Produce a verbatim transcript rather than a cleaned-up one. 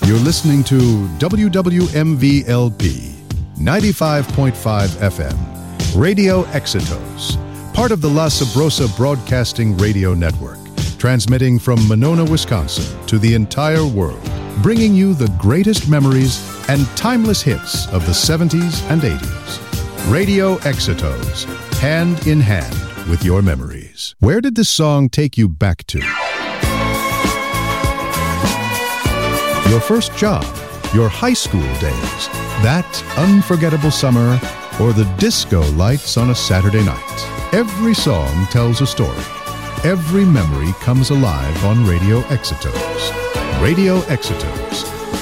You're listening to W W M V L P ninety-five point five F M, Radio Exitos, part of the La Sabrosa Broadcasting Radio Network, transmitting from Monona, Wisconsin to the entire world, bringing you the greatest memories and timeless hits of the seventies and eighties. Radio Exitos, hand in hand with your memories. Where did this song take you back to? Your first job, your high school days, that unforgettable summer, or the disco lights on a Saturday night. Every song tells a story. Every memory comes alive on Radio Exitos. Radio Exitos,